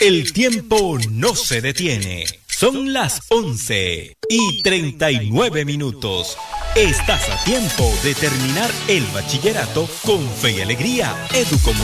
El tiempo no se detiene. Son las 11:39. Estás a tiempo de terminar el bachillerato con fe y alegría. Educomunicaciones